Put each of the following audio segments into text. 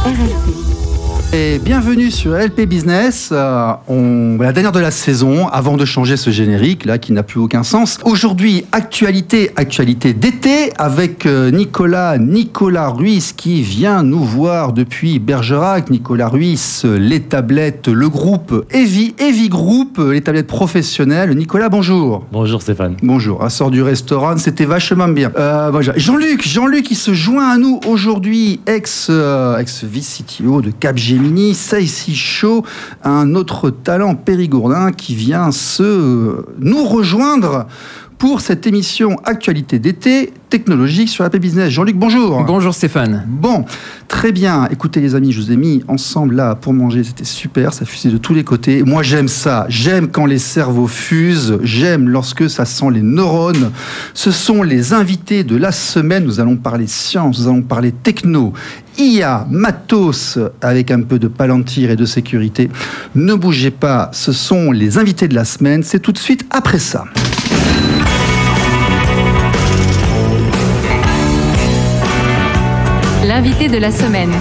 RLP. Et bienvenue sur LP Business, la dernière de la saison, avant de changer ce générique là qui n'a plus aucun sens. Aujourd'hui, actualité d'été avec Nicolas Ruiz qui vient nous voir depuis Bergerac. Nicolas Ruiz, les tablettes, le groupe Heavy Group, les tablettes professionnelles. Nicolas, bonjour. Bonjour Stéphane. Bonjour, à sort du restaurant, c'était vachement bien. Jean-Luc, qui se joint à nous aujourd'hui, ex-VCTO de Capgemini, Saïsi Show, un autre talent périgourdin qui vient nous rejoindre pour cette émission Actualité d'été technologique sur LP Business. Jean-Luc, bonjour. Bonjour Stéphane. Bon, très bien. Écoutez les amis, je vous ai mis ensemble là pour manger. C'était super, ça fusait de tous les côtés. Moi j'aime ça. J'aime quand les cerveaux fusent. J'aime lorsque ça sent les neurones. Ce sont les invités de la semaine. Nous allons parler science, nous allons parler techno, IA, matos, avec un peu de Palantir et de sécurité. Ne bougez pas, ce sont les invités de la semaine. C'est tout de suite après ça. L'invité de la semaine.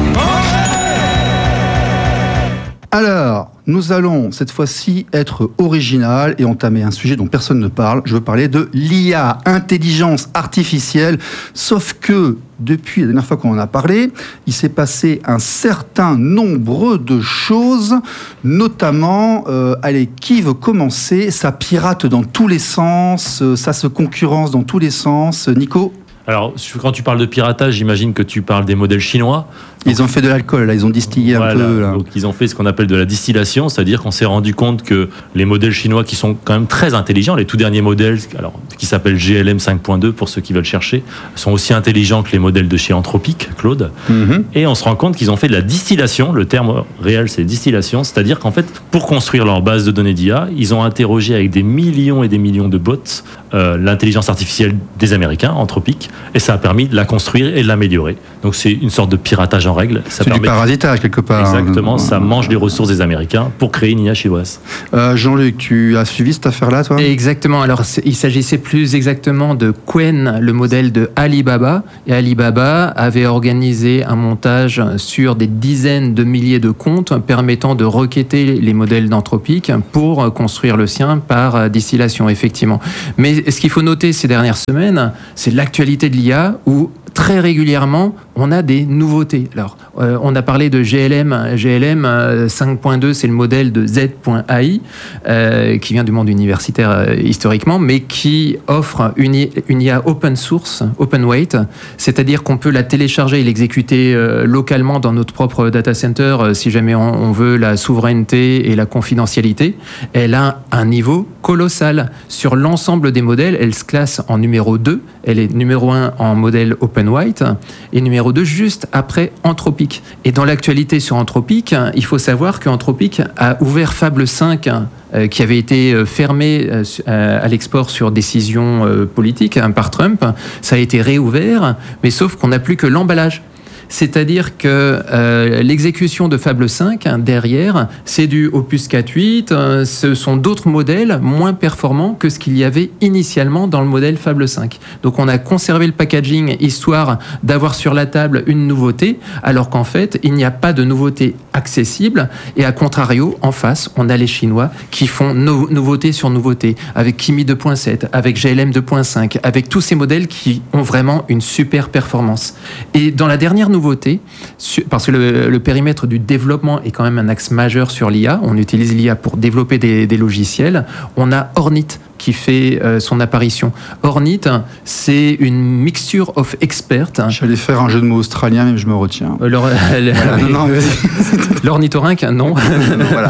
Alors, nous allons cette fois-ci être original et entamer un sujet dont personne ne parle. Je veux parler de l'IA, intelligence artificielle. Sauf que, depuis la dernière fois qu'on en a parlé, il s'est passé un certain nombre de choses, notamment, qui veut commencer, ça pirate dans tous les sens, ça se concurrence dans tous les sens. Nico ? Alors, quand tu parles de piratage, j'imagine que tu parles des modèles chinois. Ils ont fait de l'alcool, là, ils ont distillé un peu. Là. Donc, ils ont fait ce qu'on appelle de la distillation, c'est-à-dire qu'on s'est rendu compte que les modèles chinois, qui sont quand même très intelligents, les tout derniers modèles, qui s'appellent GLM 5.2 pour ceux qui veulent chercher, sont aussi intelligents que les modèles de chez Anthropic, Claude. Mm-hmm. Et on se rend compte qu'ils ont fait de la distillation. Le terme réel, c'est distillation, c'est-à-dire qu'en fait, pour construire leur base de données d'IA, ils ont interrogé avec des millions et des millions de bots l'intelligence artificielle des Américains, Anthropic, et ça a permis de la construire et de l'améliorer. Donc c'est une sorte de piratage en règle. C'est du parasitage quelque part. Exactement, ça mange les ressources des Américains pour créer une IA chinoise. Jean-Luc, tu as suivi cette affaire-là, toi ? Exactement, alors il s'agissait plus exactement de Qwen, le modèle de Alibaba. Et Alibaba avait organisé un montage sur des dizaines de milliers de comptes permettant de requêter les modèles d'Anthropic pour construire le sien par distillation, effectivement. Mais ce qu'il faut noter ces dernières semaines, c'est l'actualité de l'IA où très régulièrement, on a des nouveautés. Alors, on a parlé de GLM 5.2, c'est le modèle de Z.ai, qui vient du monde universitaire historiquement, mais qui offre une IA open source, open weight, c'est-à-dire qu'on peut la télécharger et l'exécuter localement dans notre propre data center si jamais on veut la souveraineté et la confidentialité. Elle a un niveau colossal. Sur l'ensemble des modèles, elle se classe en numéro 2. Elle est numéro 1 en modèle open weight et numéro 2 juste après Anthropic. Et dans l'actualité sur Anthropic, il faut savoir qu'Anthropic a ouvert Fable 5 qui avait été fermé à l'export sur décision politique par Trump. Ça a été réouvert, mais sauf qu'on n'a plus que l'emballage. C'est-à-dire que l'exécution de Fable 5, derrière, c'est du Opus 4.8, ce sont d'autres modèles moins performants que ce qu'il y avait initialement dans le modèle Fable 5. Donc on a conservé le packaging histoire d'avoir sur la table une nouveauté, alors qu'en fait, il n'y a pas de nouveauté accessible. Et à contrario, en face, on a les Chinois qui font nouveauté sur nouveauté, avec Kimi 2.7, avec GLM 2.5, avec tous ces modèles qui ont vraiment une super performance. Et dans la dernière nouveauté, parce que le périmètre du développement est quand même un axe majeur sur l'IA, on utilise l'IA pour développer des logiciels, on a Ornit qui fait son apparition. Ornit, c'est une mixture of experts. J'allais faire un jeu de mots australien, mais je me retiens. L'ornithorynque, non. Voilà.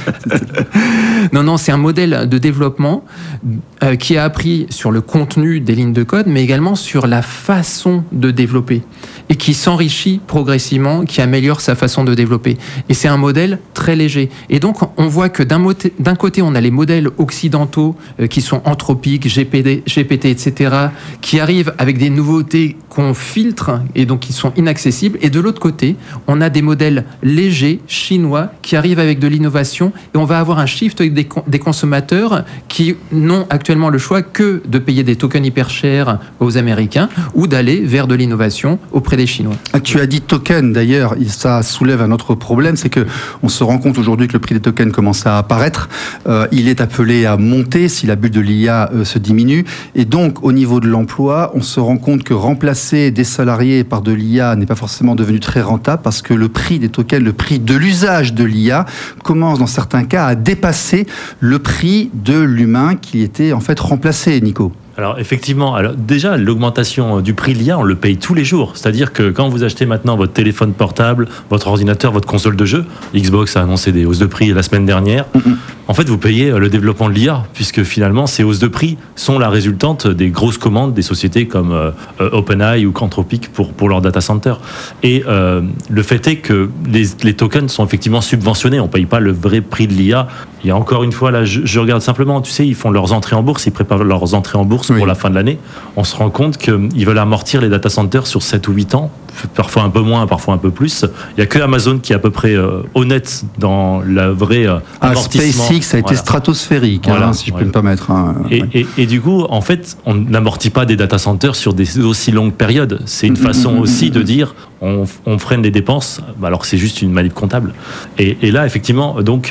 Non, c'est un modèle de développement qui a appris sur le contenu des lignes de code, mais également sur la façon de développer et qui s'enrichit progressivement, qui améliore sa façon de développer. Et c'est un modèle très léger. Et donc, on voit que d'un côté, on a les modèles occidentaux qui sont Anthropic, GPT, etc., qui arrivent avec des nouveautés qu'on filtre et donc qui sont inaccessibles. Et de l'autre côté, on a des modèles légers, chinois, qui arrivent avec de l'innovation. Et on va avoir un shift des consommateurs qui n'ont actuellement le choix que de payer des tokens hyper chers aux Américains ou d'aller vers de l'innovation auprès auprès des Chinois. Tu as dit token, d'ailleurs, ça soulève un autre problème, c'est que on se rend compte aujourd'hui que le prix des tokens commence à apparaître. Il est appelé à monter si la bulle de l'IA se diminue. Et donc, au niveau de l'emploi, on se rend compte que remplacer des salariés par de l'IA n'est pas forcément devenu très rentable parce que le prix des tokens, le prix de l'usage de l'IA commence dans certains cas à dépasser le prix de l'humain qui était en fait remplacé, Nico. Alors effectivement, déjà l'augmentation du prix de l'IA, on le paye tous les jours. C'est-à-dire que quand vous achetez maintenant votre téléphone portable, votre ordinateur, votre console de jeu, Xbox a annoncé des hausses de prix la semaine dernière, en fait vous payez le développement de l'IA, puisque finalement ces hausses de prix sont la résultante des grosses commandes des sociétés comme OpenAI ou Anthropic pour leur data center. Et le fait est que les tokens sont effectivement subventionnés, on ne paye pas le vrai prix de l'IA. Il y a encore une fois, là, je regarde simplement, tu sais, ils font leurs entrées en bourse, ils préparent leurs entrées en bourse pour la fin de l'année. On se rend compte qu'ils veulent amortir les data centers sur 7 ou 8 ans, parfois un peu moins, parfois un peu plus. Il n'y a que Amazon qui est à peu près honnête dans la vraie amortissement. SpaceX a été stratosphérique, si je peux me permettre. Et du coup, en fait, on n'amortit pas des data centers sur des aussi longues périodes. C'est une façon aussi de dire on freine les dépenses, alors que c'est juste une manip comptable. Et là, effectivement, donc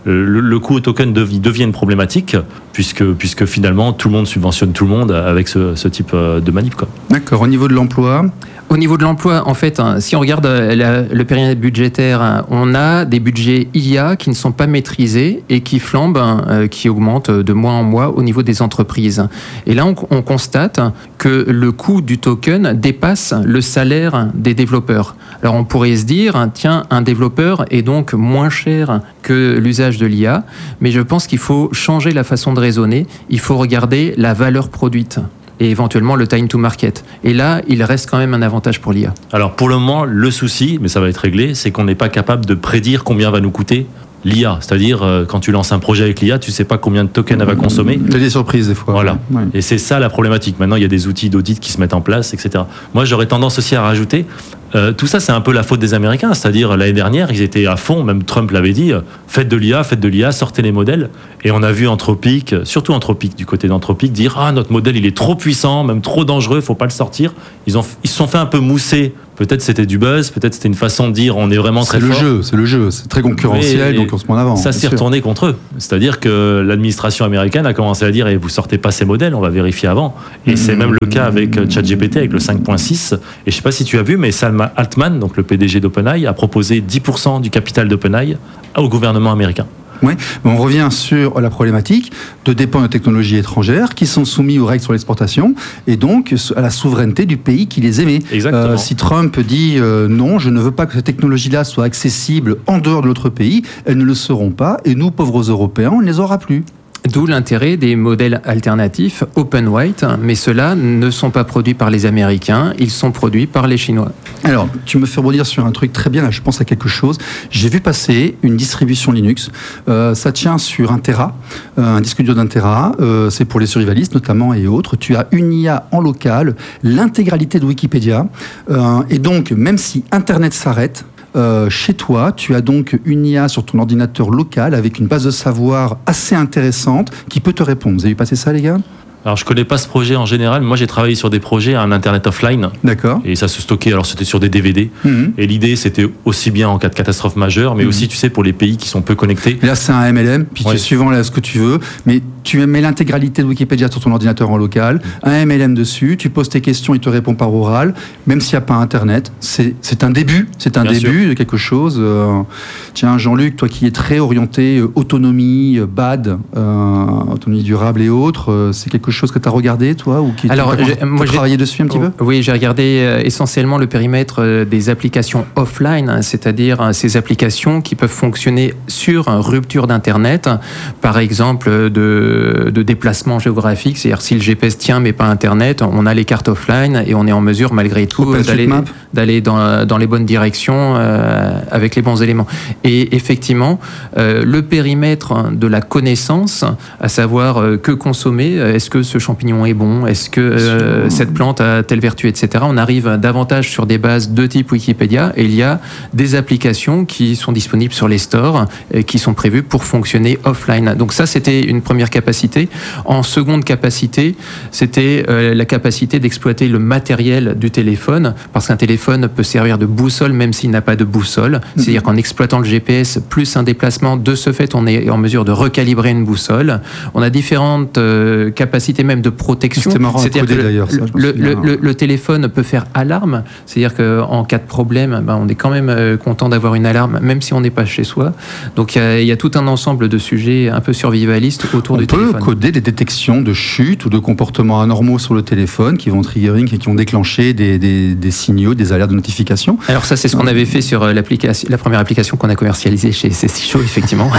le coût au token devient une problématique, puisque finalement, tout le monde subventionne tout le monde avec ce type de manip, quoi. D'accord. Au niveau de l'emploi ? Au niveau de l'emploi, en fait, si on regarde le périmètre budgétaire, on a des budgets IA qui ne sont pas maîtrisés et qui flambent, qui augmentent de mois en mois au niveau des entreprises. Et là, on constate que le coût du token dépasse le salaire des développeurs. Alors on pourrait se dire, tiens, un développeur est donc moins cher que l'usage de l'IA, mais je pense qu'il faut changer la façon de raisonner. Il faut regarder la valeur produite et éventuellement le time to market. Et là, il reste quand même un avantage pour l'IA. Alors pour le moment, le souci, mais ça va être réglé, c'est qu'on n'est pas capable de prédire combien va nous coûter l'IA. C'est-à-dire, quand tu lances un projet avec l'IA, tu ne sais pas combien de tokens elle va consommer. Il y a des surprises des fois. Voilà. Ouais. Et c'est ça la problématique. Maintenant, il y a des outils d'audit qui se mettent en place, etc. Moi, j'aurais tendance aussi à rajouter, tout ça, c'est un peu la faute des Américains. C'est-à-dire, l'année dernière, ils étaient à fond, même Trump l'avait dit, faites de l'IA, sortez les modèles. Et on a vu Anthropic, surtout Anthropic, du côté d'Anthropic, dire « Ah, notre modèle, il est trop puissant, même trop dangereux, il ne faut pas le sortir ». Ils se sont fait un peu mousser. Peut-être c'était du buzz, peut-être c'était une façon de dire on est vraiment très fort. C'est le jeu, c'est très concurrentiel, donc on se met en avant. Ça s'est retourné contre eux. C'est-à-dire que l'administration américaine a commencé à dire vous sortez pas ces modèles, on va vérifier avant. Et c'est même le cas avec ChatGPT, avec le 5.6. Et je sais pas si tu as vu, mais Sam Altman, donc le PDG d'OpenAI, a proposé 10% du capital d'OpenAI au gouvernement américain. Oui, on revient sur la problématique de dépendre de technologies étrangères qui sont soumises aux règles sur l'exportation et donc à la souveraineté du pays qui les émet. Exactement. Si Trump dit non, je ne veux pas que ces technologies-là soient accessibles en dehors de notre pays, elles ne le seront pas et nous, pauvres Européens, on ne les aura plus. D'où l'intérêt des modèles alternatifs open white, mais ceux-là ne sont pas produits par les Américains, ils sont produits par les Chinois. Alors, tu me fais rebondir sur un truc très bien, là je pense à quelque chose. J'ai vu passer une distribution Linux, ça tient sur 1 Tera, un disque dur d'1 Tera, c'est pour les survivalistes notamment et autres. Tu as une IA en local, l'intégralité de Wikipédia, et donc même si Internet s'arrête, chez toi, tu as donc une IA sur ton ordinateur local avec une base de savoir assez intéressante qui peut te répondre. Vous avez vu passer ça, les gars ? Alors, je connais pas ce projet en général. Moi, j'ai travaillé sur des projets à un Internet offline. D'accord. Et ça se stockait. Alors, c'était sur des DVD. Et l'idée, c'était aussi bien en cas de catastrophe majeure, mais aussi, tu sais, pour les pays qui sont peu connectés. Et là, c'est un MLM, puis tu es suivant là, ce que tu veux. Mais tu mets l'intégralité de Wikipédia sur ton ordinateur en local, un MLM dessus, tu poses tes questions, il te répond par oral, même s'il n'y a pas Internet. C'est un début. C'est un début de quelque chose. Tiens, Jean-Luc, toi qui es très orienté autonomie, BAD, autonomie durable et autres, c'est quelque chose que tu as regardé, toi, ou qui tu as travaillé dessus un petit peu ? Oui, j'ai regardé essentiellement le périmètre des applications offline, c'est-à-dire ces applications qui peuvent fonctionner sur rupture d'Internet, par exemple de déplacement géographique, c'est-à-dire si le GPS tient mais pas Internet, on a les cartes offline et on est en mesure malgré tout d'aller dans les bonnes directions avec les bons éléments. Et effectivement, le périmètre de la connaissance, à savoir que consommer, est-ce que ce champignon est bon, est-ce que cette plante a telle vertu, etc. On arrive davantage sur des bases de type Wikipédia, et il y a des applications qui sont disponibles sur les stores et qui sont prévues pour fonctionner offline. Donc ça, c'était une première capacité. En seconde capacité, c'était la capacité d'exploiter le matériel du téléphone, parce qu'un téléphone peut servir de boussole même s'il n'a pas de boussole. C'est-à-dire qu'en exploitant le GPS plus un déplacement, de ce fait, on est en mesure de recalibrer une boussole. On a différentes capacités même de protection. C'était marrant à coder d'ailleurs. Ça, le téléphone peut faire alarme, c'est-à-dire qu'en cas de problème, on est quand même content d'avoir une alarme, même si on n'est pas chez soi. Donc il y a tout un ensemble de sujets un peu survivalistes autour du téléphone. On peut coder des détections de chute ou de comportements anormaux sur le téléphone qui vont triggering et qui vont déclencher des signaux, des alertes de notification. Alors ça, c'est ce qu'on avait fait sur la première application qu'on a commercialisée chez CCShow, effectivement.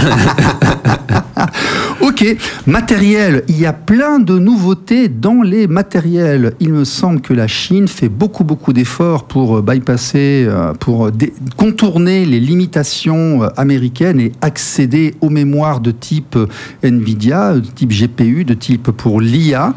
Ok, matériel. Il y a plein de nouveautés dans les matériels. Il me semble que la Chine fait beaucoup d'efforts pour bypasser, pour contourner les limitations américaines et accéder aux mémoires de type NVIDIA, de type GPU, de type pour l'IA.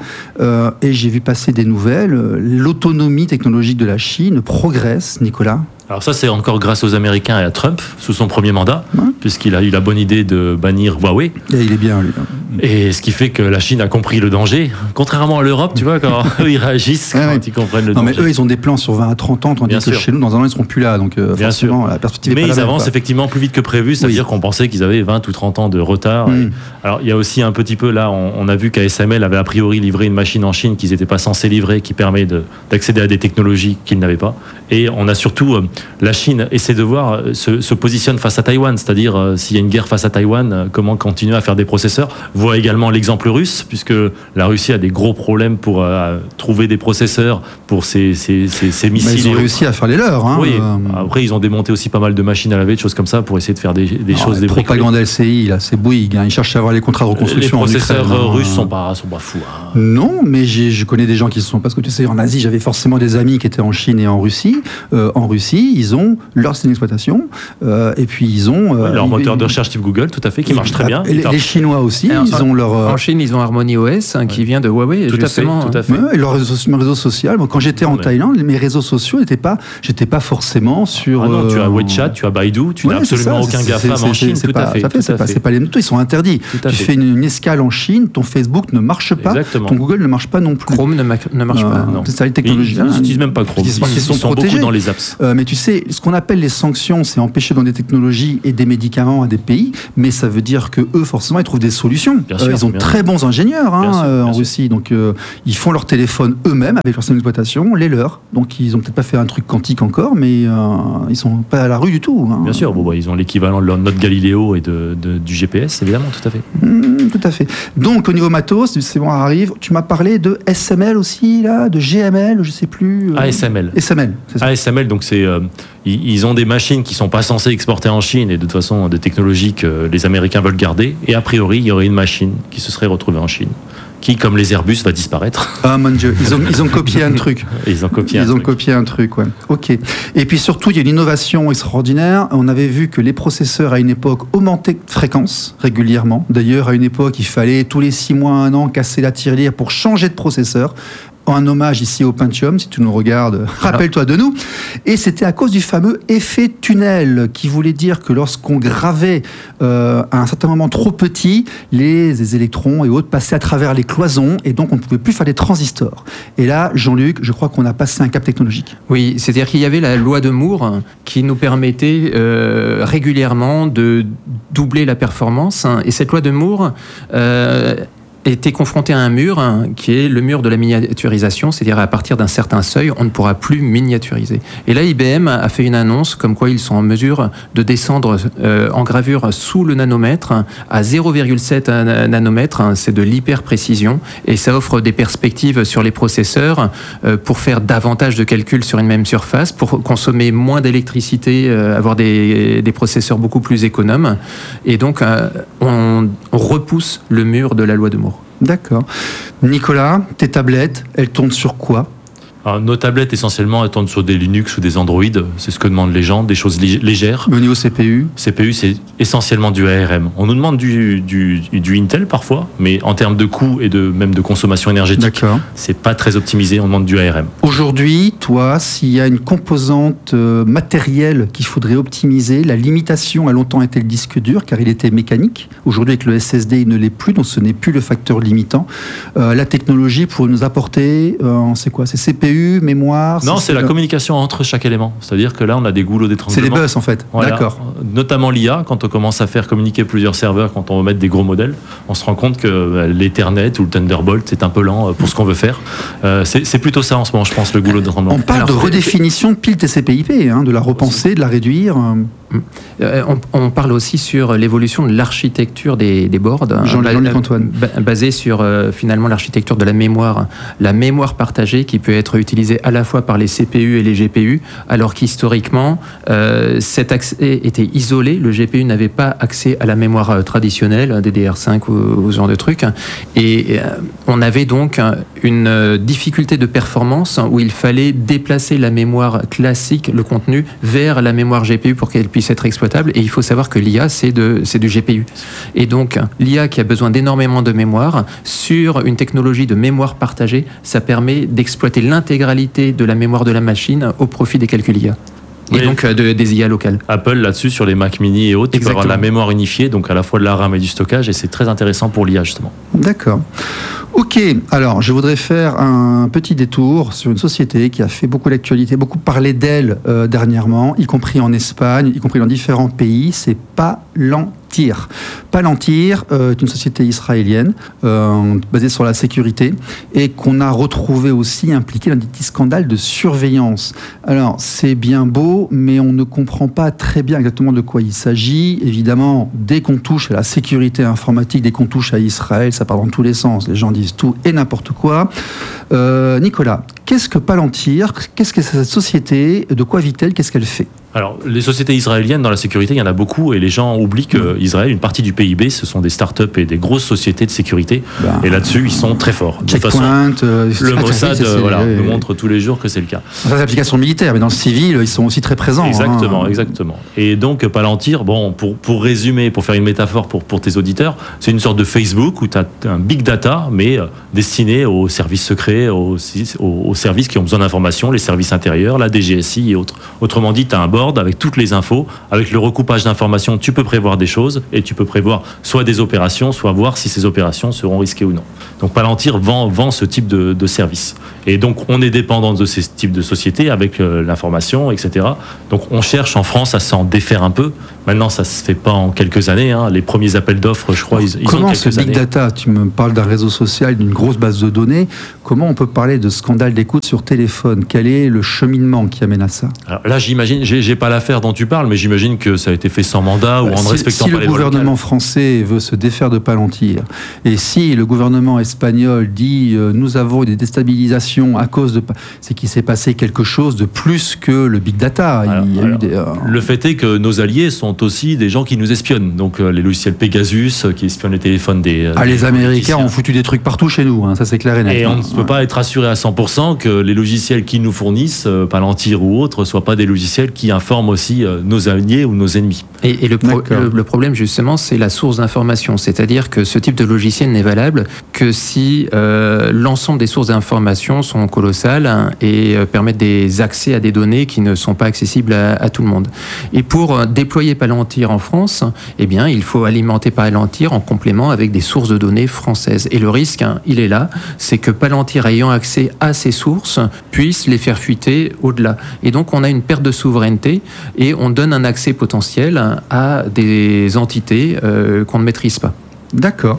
Et j'ai vu passer des nouvelles. L'autonomie technologique de la Chine progresse, Nicolas. Alors ça, c'est encore grâce aux Américains et à Trump, sous son premier mandat, puisqu'il a eu la bonne idée de bannir Huawei. Et il est bien, lui. Et ce qui fait que la Chine a compris le danger, contrairement à l'Europe, tu vois, quand eux, ils réagissent, quand ils comprennent le danger. Non, mais eux, ils ont des plans sur 20 à 30 ans, tandis que chez nous, dans un an, ils seront plus là. Donc, bien sûr. La perspective est pas mais la ils même, avancent effectivement plus vite que prévu, c'est-à-dire qu'on pensait qu'ils avaient 20 ou 30 ans de retard. Alors, il y a aussi un petit peu, là, on a vu qu'ASML avait a priori livré une machine en Chine qu'ils n'étaient pas censés livrer, qui permet d'accéder à des technologies qu'ils n'avaient pas. Et on a surtout, la Chine essaie de voir, se positionne face à Taïwan, c'est-à-dire s'il y a une guerre face à Taïwan, comment continuer à faire des processeurs. Voit également l'exemple russe, puisque la Russie a des gros problèmes pour trouver des processeurs pour ses missiles. Mais ils ont réussi à faire les leurs. Hein. Oui. Après, ils ont démonté aussi pas mal de machines à laver, des choses comme ça, pour essayer de faire des choses. Des propagande LCI, là, c'est Bouygues. Ils cherchent à avoir les contrats de reconstruction. Les processeurs russes sont pas fous. Hein. Non, mais je connais des gens qui sont, parce que tu sais, en Asie, j'avais forcément des amis qui étaient en Chine et en Russie. En Russie, ils ont leur système d'exploitation, et puis ils ont leur moteur de recherche type Google, tout à fait, qui marche très bien. Les Chinois aussi, ils ont leur. En Chine, ils ont Harmony OS qui vient de Huawei. Tout à fait. Et leur réseau social. Moi, quand j'étais en Thaïlande, mes réseaux sociaux j'étais pas forcément sur. Ah non, tu as WeChat, tu as Baidu, tu n'as absolument aucun GAFAM en Chine. Tout à fait. C'est pas les notos, ils sont interdits. Tu fais une escale en Chine, ton Facebook ne marche pas, ton Google ne marche pas non plus. Chrome ne marche pas. C'est ça, les technologies. Ils n'utilisent même pas Chrome. Ils sont beaucoup dans les apps. Mais tu sais, ce qu'on appelle les sanctions, c'est empêcher dans des technologies et des médicaments à des pays, mais ça veut dire que eux, forcément, ils trouvent des solutions. Ils ont très bons ingénieurs en Russie, donc ils font leur téléphone eux-mêmes avec leur système d'exploitation, les leurs. Donc ils ont peut-être pas fait un truc quantique encore, mais ils sont pas à la rue du tout. Hein. Bien sûr, ils ont l'équivalent de notre Galiléo et du GPS, évidemment, tout à fait. Tout à fait. Donc au niveau matos, c'est bon, arrive. Tu m'as parlé de SML aussi, là, de GML, je sais plus. ASML. SML, c'est ça. ASML, donc c'est ils ont des machines qui sont pas censées exporter en Chine et de toute façon des technologies que les Américains veulent garder. Et a priori, il y aurait une machine qui se serait retrouvée en Chine, qui, comme les Airbus, va disparaître. Ah mon Dieu, ils ont copié un truc. Ils ont copié un truc, ouais. Ok. Et puis surtout, il y a une innovation extraordinaire. On avait vu que les processeurs, à une époque, augmentaient de fréquence régulièrement. D'ailleurs, à une époque, il fallait tous les 6 mois, 1 an, casser la tirelire pour changer de processeur. Un hommage ici au Pentium, si tu nous regardes, rappelle-toi de nous. Et c'était à cause du fameux effet tunnel, qui voulait dire que lorsqu'on gravait à un certain moment trop petit, les électrons et autres passaient à travers les cloisons, et donc on ne pouvait plus faire des transistors. Et là, Jean-Luc, je crois qu'on a passé un cap technologique. Oui, c'est-à-dire qu'il y avait la loi de Moore qui nous permettait régulièrement de doubler la performance. Et cette loi de Moore était confronté à un mur qui est le mur de la miniaturisation, c'est-à-dire à partir d'un certain seuil, on ne pourra plus miniaturiser. Et là, IBM a fait une annonce comme quoi ils sont en mesure de descendre en gravure sous le nanomètre à 0,7 nanomètres, c'est de l'hyper-précision, et ça offre des perspectives sur les processeurs pour faire davantage de calculs sur une même surface, pour consommer moins d'électricité, avoir des processeurs beaucoup plus économes, et donc on repousse le mur de la loi de Moore. D'accord. Nicolas, tes tablettes, elles tournent sur quoi ? Alors, nos tablettes, essentiellement, elles tournent sur des Linux ou des Android. C'est ce que demandent les gens, des choses légères. Au niveau CPU, c'est essentiellement du ARM. On nous demande du Intel parfois, mais en termes de coût et même de consommation énergétique, c'est pas très optimisé. On demande du ARM. Aujourd'hui, toi, s'il y a une composante matérielle qu'il faudrait optimiser, la limitation a longtemps été le disque dur, car il était mécanique. Aujourd'hui, avec le SSD, il ne l'est plus, donc ce n'est plus le facteur limitant. La technologie pour nous apporter, c'est quoi? C'est CPU, mémoire? Non, c'est la communication entre chaque élément. C'est-à-dire que là, on a des goulots d'étranglement. C'est des bus, en fait. Voilà. D'accord. Notamment l'IA, quand on commence à faire communiquer plusieurs serveurs, quand on veut mettre des gros modèles, on se rend compte que l'Ethernet ou le Thunderbolt, c'est un peu lent pour ce qu'on veut faire. C'est plutôt ça en ce moment, je pense, le goulot d'étranglement. On parle de redéfinition pile TCP/IP, de la repenser, de la réduire. On parle aussi sur l'évolution de l'architecture des boards, Jean-Luc Antoine, basée sur finalement l'architecture de la mémoire partagée qui peut être utilisée à la fois par les CPU et les GPU, alors qu'historiquement cet accès était isolé. Le GPU n'avait pas accès à la mémoire traditionnelle, DDR5 ou ce genre de trucs, et on avait donc une difficulté de performance où il fallait déplacer la mémoire classique, le contenu, vers la mémoire GPU pour qu'elle puisse être exploitable. Et il faut savoir que l'IA, c'est du GPU. Et donc, l'IA qui a besoin d'énormément de mémoire, sur une technologie de mémoire partagée, ça permet d'exploiter l'intégralité de la mémoire de la machine au profit des calculs IA. Et donc des IA locales. Apple, là-dessus, sur les Mac mini et autres, tu peux avoir la mémoire unifiée, donc à la fois de la RAM et du stockage, et c'est très intéressant pour l'IA, justement. D'accord. Ok, alors je voudrais faire un petit détour sur une société qui a fait beaucoup d'actualité, beaucoup parlé d'elle dernièrement, y compris en Espagne, y compris dans différents pays, c'est Palantir. Palantir est une société israélienne basée sur la sécurité et qu'on a retrouvé aussi impliquée dans des petits scandales de surveillance. Alors c'est bien beau, mais on ne comprend pas très bien exactement de quoi il s'agit. Évidemment, dès qu'on touche à la sécurité informatique, dès qu'on touche à Israël, ça part dans tous les sens. Les gens disent tout et n'importe quoi. Nicolas, qu'est-ce que Palantir? Qu'est-ce que c'est cette société? De quoi vit-elle? Qu'est-ce qu'elle fait? Alors, les sociétés israéliennes dans la sécurité, il y en a beaucoup, et les gens oublient qu'Israël, une partie du PIB, ce sont des startups et des grosses sociétés de sécurité, et là-dessus, ils sont très forts. De toute façon, le Mossad nous montre tous les jours que c'est le cas. Ça, c'est l'application militaire, mais dans le civil, ils sont aussi très présents. Exactement, exactement. Et donc, Palantir, pour résumer, pour faire une métaphore pour tes auditeurs, c'est une sorte de Facebook où tu as un big data, mais destiné aux services secrets, aux services qui ont besoin d'informations, les services intérieurs, la DGSI et autres. Autrement dit, tu as un board avec toutes les infos, avec le recoupage d'informations, tu peux prévoir des choses et tu peux prévoir soit des opérations, soit voir si ces opérations seront risquées ou non. Donc Palantir vend ce type de service. Et donc on est dépendant de ces types de sociétés avec l'information, etc. Donc on cherche en France à s'en défaire un peu. Maintenant, ça se fait pas en quelques années. Les premiers appels d'offres, je crois, ils ont quelques années. Comment ce big data, tu me parles d'un réseau social, d'une grosse base de données, comment on peut parler de scandale d'écoute sur téléphone? Quel est le cheminement qui amène à ça? Alors là, j'imagine, j'ai pas l'affaire dont tu parles, mais j'imagine que ça a été fait sans mandat ou en ne respectant pas les lois locales. Si le gouvernement français veut se défaire de Palantir, et si le gouvernement espagnol dit nous avons des déstabilisations à cause de... C'est qu'il s'est passé quelque chose de plus que le big data. Le fait est que nos alliés sont aussi des gens qui nous espionnent. Donc les logiciels Pegasus qui espionnent les téléphones des... les Américains ont foutu des trucs partout chez nous, ça c'est clair et net. Et on ne peut pas être assuré à 100% que les logiciels qu'ils nous fournissent, Palantir ou autres, ne soient pas des logiciels qui informent aussi nos alliés ou nos ennemis. Et le problème justement, c'est la source d'information. C'est-à-dire que ce type de logiciel n'est valable que si l'ensemble des sources d'information sont colossales et permettent des accès à des données qui ne sont pas accessibles à tout le monde. Et pour déployer Palantir en France, eh bien, il faut alimenter Palantir en complément avec des sources de données françaises. Et le risque, il est là, c'est que Palantir, ayant accès à ces sources, puisse les faire fuiter au-delà. Et donc, on a une perte de souveraineté et on donne un accès potentiel à des entités qu'on ne maîtrise pas. D'accord.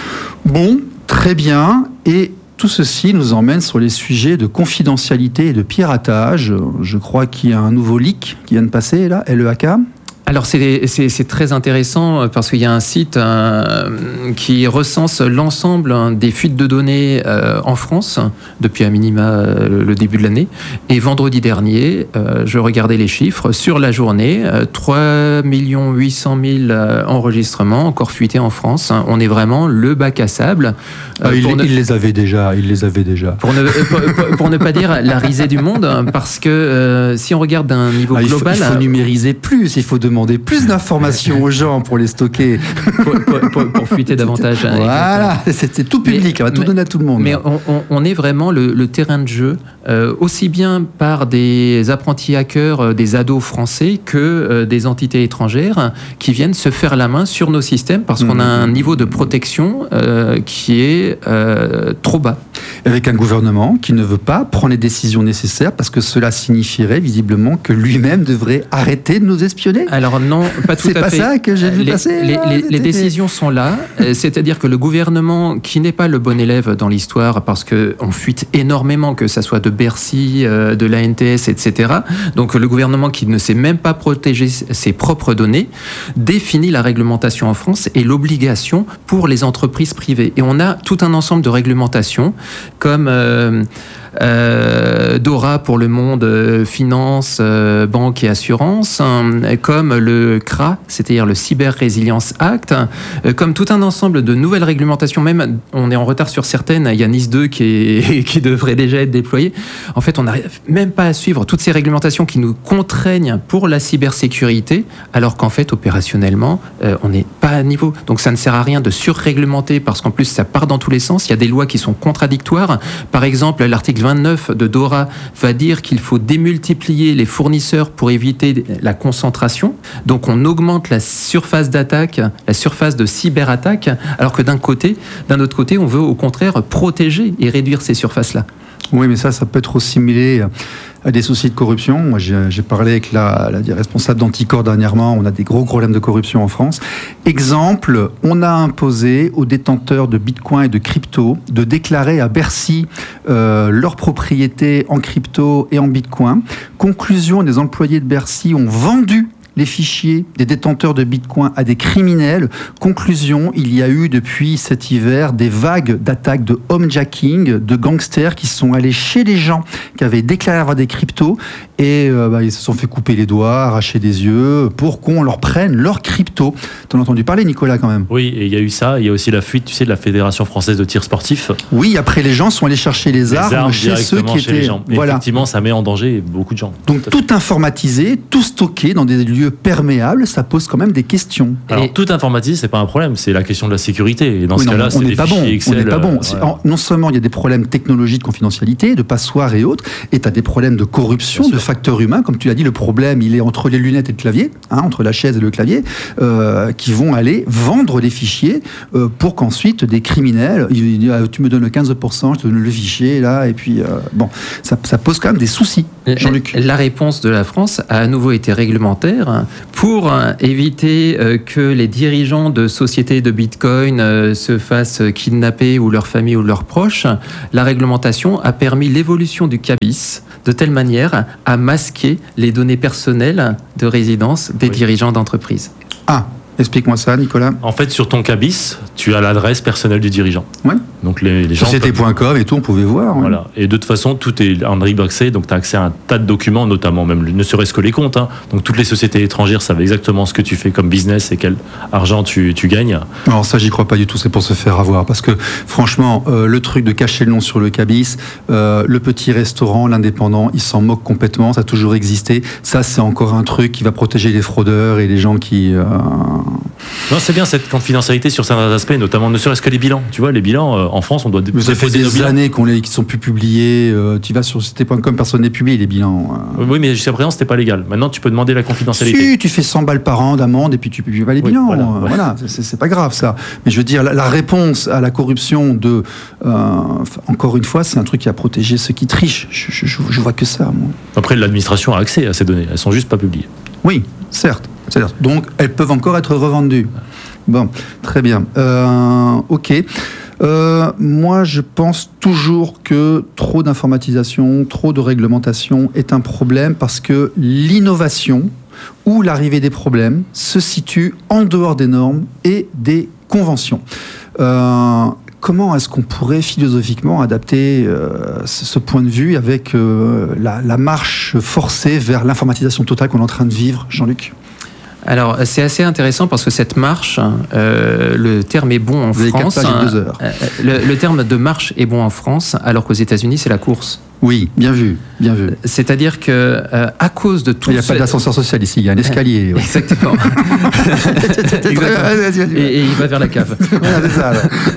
Bon, très bien. Et tout ceci nous emmène sur les sujets de confidentialité et de piratage. Je crois qu'il y a un nouveau leak qui vient de passer, là, LEAK. Alors c'est très intéressant parce qu'il y a un site qui recense l'ensemble des fuites de données en France depuis à minima le début de l'année. Et vendredi dernier, je regardais les chiffres. Sur la journée, 3 800 000 enregistrements encore fuités en France. On est vraiment le bac à sable. Il les avait déjà. Pour ne pas dire la risée du monde, parce que si on regarde d'un niveau global... Il faut numériser plus, il faut demander plus d'informations aux gens pour les stocker. pour fuiter davantage. Voilà, c'est tout public, on va tout donner à tout le monde. Mais on est vraiment le terrain de jeu, aussi bien par des apprentis hackers, des ados français, que des entités étrangères qui viennent se faire la main sur nos systèmes parce qu'on a un niveau de protection qui est trop bas. Avec un gouvernement qui ne veut pas prendre les décisions nécessaires parce que cela signifierait visiblement que lui-même devrait arrêter de nous espionner. Alors non, pas tout à fait. C'est pas ça que j'ai vu passer. Les décisions sont là, c'est-à-dire que le gouvernement, qui n'est pas le bon élève dans l'histoire, parce qu'on fuite énormément, que ça soit de Bercy, de l'ANTS, etc. Donc le gouvernement qui ne sait même pas protéger ses propres données, définit la réglementation en France et l'obligation pour les entreprises privées. Et on a tout un ensemble de réglementations comme DORA pour le monde finance, banque et assurance, comme le CRA, c'est-à-dire le Cyber Resilience Act, comme tout un ensemble de nouvelles réglementations. Même, on est en retard sur certaines. Il y a NIS 2 qui devrait déjà être déployé. En fait, on n'arrive même pas à suivre toutes ces réglementations qui nous contraignent pour la cybersécurité, alors qu'en fait, opérationnellement, on n'est pas à niveau. Donc, ça ne sert à rien de surréglementer parce qu'en plus, ça part dans tous les sens. Il y a des lois qui sont contradictoires. Par exemple, l'article 29 de DORA va dire qu'il faut démultiplier les fournisseurs pour éviter la concentration. Donc on augmente la surface d'attaque, la surface de cyberattaque, alors que d'un autre côté, on veut au contraire protéger et réduire ces surfaces-là. Oui, mais ça peut être assimilé à des soucis de corruption. Moi, j'ai parlé avec la responsable d'Anticor dernièrement. On a des gros problèmes de corruption en France. Exemple, on a imposé aux détenteurs de Bitcoin et de crypto de déclarer à Bercy leur propriété en crypto et en Bitcoin. Conclusion, les employés de Bercy ont vendu les fichiers des détenteurs de Bitcoin à des criminels. Conclusion, il y a eu depuis cet hiver des vagues d'attaques de homejacking, de gangsters qui sont allés chez les gens qui avaient déclaré avoir des cryptos et ils se sont fait couper les doigts, arracher des yeux pour qu'on leur prenne leurs cryptos. T'en as entendu parler, Nicolas, quand même? Oui, et il y a eu ça. Il y a aussi la fuite, tu sais, de la Fédération française de tir sportif. Oui, après les gens sont allés chercher les armes chez ceux qui étaient... Les gens. Voilà. Effectivement, ça met en danger beaucoup de gens. Donc tout informatisé, tout stocké dans des lieux perméables, ça pose quand même des questions. Alors tout informatisé, c'est pas un problème, c'est la question de la sécurité. Et dans ce cas-là, c'est des fichiers Excel. On n'est pas bon. Non seulement il y a des problèmes technologiques de confidentialité, de passoires et autres, et tu as des problèmes de corruption, de facteurs humains. Comme tu l'as dit, le problème, il est entre les lunettes et le clavier, entre la chaise et le clavier, qui vont aller vendre les fichiers pour qu'ensuite des criminels, tu me donnes le 15%, je te donne le fichier, là, et puis ça pose quand même des soucis. Jean-Luc. La réponse de la France a à nouveau été réglementaire pour éviter que les dirigeants de sociétés de Bitcoin se fassent kidnapper ou leur famille ou leurs proches. La réglementation a permis l'évolution du CABIS de telle manière à masquer les données personnelles de résidence des dirigeants d'entreprise. Explique-moi ça, Nicolas. En fait, sur ton CABIS, tu as l'adresse personnelle du dirigeant. Ouais. Donc les gens. Société.com et tout, on pouvait voir. Ouais. Voilà. Et de toute façon, tout est en libre accès, donc tu as accès à un tas de documents, notamment même ne serait-ce que les comptes. Donc toutes les sociétés étrangères savent exactement ce que tu fais comme business et quel argent tu gagnes. Alors ça, j'y crois pas du tout, c'est pour se faire avoir. Parce que franchement, le truc de cacher le nom sur le CABIS, le petit restaurant, l'indépendant, ils s'en moquent complètement, ça a toujours existé. Ça, c'est encore un truc qui va protéger les fraudeurs et les gens qui... Non, c'est bien cette confidentialité sur certains aspects, notamment ne serait-ce que les bilans. Tu vois, les bilans, en France, on doit déposer. Ça fait des années qu'ils sont plus publiés. Tu vas sur société.com, personne n'est publié les bilans. Oui, mais jusqu'à présent, c'était pas légal. Maintenant, tu peux demander la confidentialité. Si, tu fais 100 balles par an d'amende et puis tu publies pas les bilans. Voilà. C'est pas grave, ça. Mais je veux dire, la réponse à la corruption encore une fois, c'est un truc qui a protégé ceux qui trichent. Je vois que ça, moi. Après, l'administration a accès à ces données. Elles sont juste pas publiées. Oui, certes. Donc, elles peuvent encore être revendues. Bon, très bien. Ok. Moi, je pense toujours que trop d'informatisation, trop de réglementation est un problème parce que l'innovation où l'arrivée des problèmes se situe en dehors des normes et des conventions. Comment est-ce qu'on pourrait philosophiquement adapter ce point de vue avec la marche forcée vers l'informatisation totale qu'on est en train de vivre, Jean-Luc ? Alors, c'est assez intéressant parce que cette marche, le terme est bon en France. Vous avez 4 pages et 2 heures. Le terme de marche est bon en France, alors qu'aux États-Unis, c'est la course. Oui, bien vu, bien vu. C'est-à-dire que à cause de tout, il n'y a pas d'ascenseur social ici, il y a un escalier. Ouais. Exactement. Et il va vers la cave. C'est ça,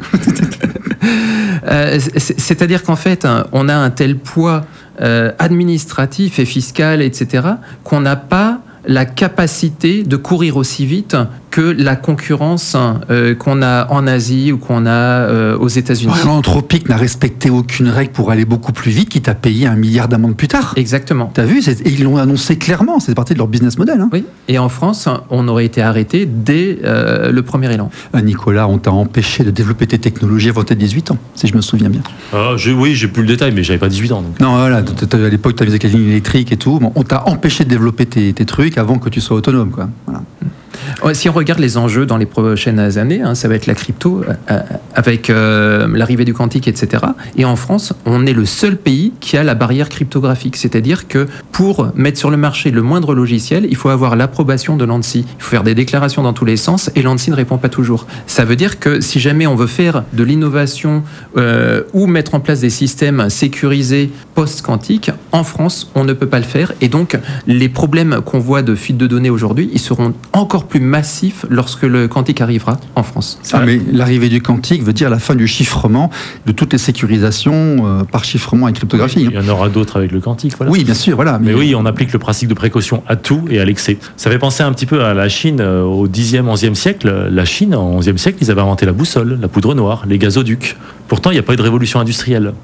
c'est-à-dire qu'en fait, on a un tel poids administratif et fiscal, etc., qu'on n'a pas la capacité de courir aussi vite que la concurrence qu'on a en Asie ou qu'on a aux États-Unis. L'Anthropique n'a respecté aucune règle pour aller beaucoup plus vite, quitte à payer 1 milliard d'amendes plus tard. Exactement. T'as vu, et ils l'ont annoncé clairement, c'est partie de leur business model. Hein. Oui, et en France, on aurait été arrêté dès le premier élan. Nicolas, on t'a empêché de développer tes technologies avant tes 18 ans, si je me souviens bien. Oui, j'ai plus le détail, mais j'avais pas 18 ans. Donc. Non, voilà, à l'époque, tu avais des lignes électriques et tout. Bon, on t'a empêché de développer tes trucs avant que tu sois autonome, quoi. Voilà. Si on regarde les enjeux dans les prochaines années, ça va être la crypto, avec l'arrivée du quantique, etc. Et en France, on est le seul pays qui a la barrière cryptographique. C'est-à-dire que pour mettre sur le marché le moindre logiciel, il faut avoir l'approbation de l'ANSSI. Il faut faire des déclarations dans tous les sens et l'ANSSI ne répond pas toujours. Ça veut dire que si jamais on veut faire de l'innovation ou mettre en place des systèmes sécurisés post-quantique, en France, on ne peut pas le faire. Et donc, les problèmes qu'on voit de fuite de données aujourd'hui, ils seront encore plus massif lorsque le quantique arrivera en France. Mais l'arrivée du quantique veut dire la fin du chiffrement, de toutes les sécurisations par chiffrement et cryptographie. Il y en aura d'autres avec le quantique. Voilà. Oui, bien sûr. Voilà, mais oui, on applique le principe de précaution à tout et à l'excès. Ça fait penser un petit peu à la Chine au 10e, 11e siècle. La Chine, au 11e siècle, ils avaient inventé la boussole, la poudre noire, les gazoducs. Pourtant, il n'y a pas eu de révolution industrielle.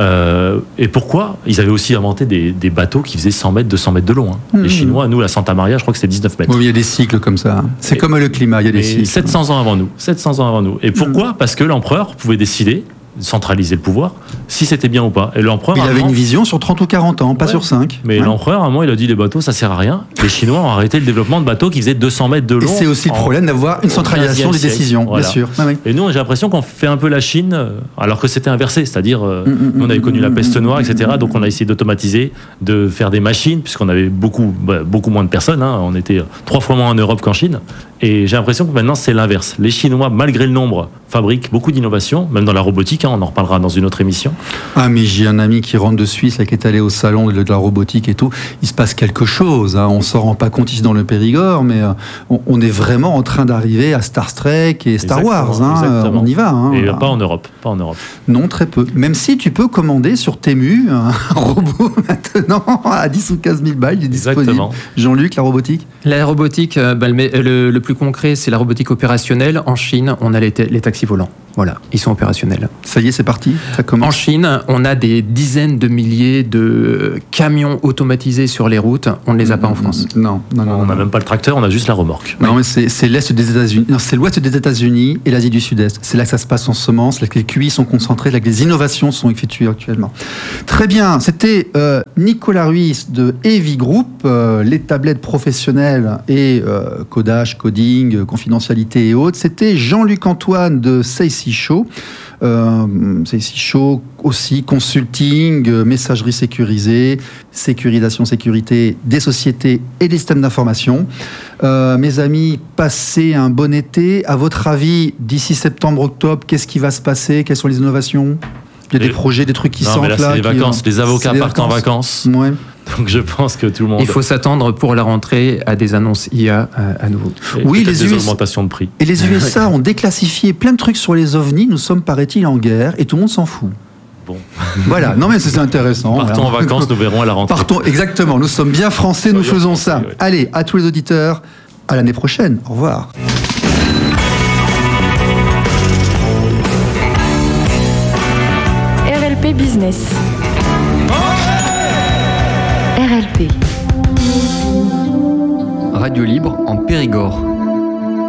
Et pourquoi ? Ils avaient aussi inventé des bateaux qui faisaient 100 mètres, 200 mètres de long. Les Chinois, nous, la Santa Maria, je crois que c'était 19 mètres. Oui, il y a des cycles comme ça. C'est comme le climat, il y a des cycles. 700 ans avant nous. 700 ans avant nous. Et pourquoi ? Parce que l'empereur pouvait décider, centraliser le pouvoir, si c'était bien ou pas. Et l'empereur, il avait une vision sur 30 ou 40 ans, pas sur 5. Mais l'empereur, à un moment, il a dit les bateaux, ça sert à rien. Les Chinois ont arrêté le développement de bateaux qui faisaient 200 mètres de long. Et c'est aussi le problème d'avoir une centralisation des décisions, bien sûr. Et nous, j'ai l'impression qu'on fait un peu la Chine, alors que c'était inversé. C'est-à-dire, nous, on avait connu la peste noire, etc. Donc, on a essayé d'automatiser, de faire des machines, puisqu'on avait beaucoup moins de personnes. On était 3 fois moins en Europe qu'en Chine. Et j'ai l'impression que maintenant, c'est l'inverse. Les Chinois, malgré le nombre, fabriquent beaucoup d'innovations, même dans la robotique. On en reparlera dans une autre émission. Ah, mais j'ai un ami qui rentre de Suisse, qui est allé au salon de la robotique et tout. Il se passe quelque chose. On ne s'en rend pas compte ici dans le Périgord, mais on est vraiment en train d'arriver à Star Trek et Star Wars. On y va. Et pas en Europe. Non, très peu. Même si tu peux commander sur Temu un robot maintenant à 10 ou 15 000 balles, il est disponible. Jean-Luc, la robotique ? La robotique, le plus concret, c'est la robotique opérationnelle. En Chine, on a les taxis volants. Voilà, ils sont opérationnels. Ça y est, c'est parti. Ça commence. En Chine, on a des dizaines de milliers de camions automatisés sur les routes. On ne les a pas en France. Non. On n'a même pas le tracteur, on a juste la remorque. Non, mais c'est l'est des États-Unis. Non, c'est l'ouest des États-Unis et l'Asie du Sud-Est. C'est là que ça se passe en semences, là que les QI sont concentrés, là que les innovations sont effectuées actuellement. Très bien. C'était Nicolas Ruiz de Heavy Group, les tablettes professionnelles et codage, coding, confidentialité et autres. C'était Jean-Luc Antoine de Seissi Show. Seissi Show aussi, consulting, messagerie sécurisée, sécurisation, sécurité des sociétés et des systèmes d'information. Mes amis, passez un bon été. À votre avis, d'ici septembre-octobre, qu'est-ce qui va se passer ? Quelles sont les innovations ? Il y a des projets, des trucs qui sortent là. C'est les vacances. Les avocats partent en vacances. Ouais. Donc je pense que tout le monde... Il faut s'attendre pour la rentrée à des annonces IA à nouveau. Oui, des augmentations de prix. Et les USA ont déclassifié plein de trucs sur les ovnis. Nous sommes, paraît-il, en guerre et tout le monde s'en fout. Bon. Voilà, non mais c'est intéressant. Partons en vacances, nous verrons à la rentrée. Exactement, nous sommes bien français, nous faisons ça. Oui. Allez, à tous les auditeurs, à l'année prochaine. Au revoir. RLP Business. RLP. Radio libre en Périgord.